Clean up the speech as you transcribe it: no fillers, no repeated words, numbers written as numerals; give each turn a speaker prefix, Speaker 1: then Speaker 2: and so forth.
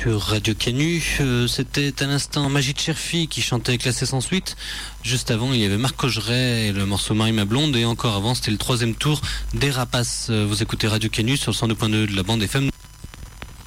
Speaker 1: sur Radio Canu. C'était à l'instant Magie de Cherfi qui chantait Classé sans suite. Juste avant, il y avait Marc Cogeret et le morceau Marie ma blonde. Et encore avant, c'était le troisième tour des Rapaces. Vous écoutez Radio Canu sur le 102.2 de la bande FM.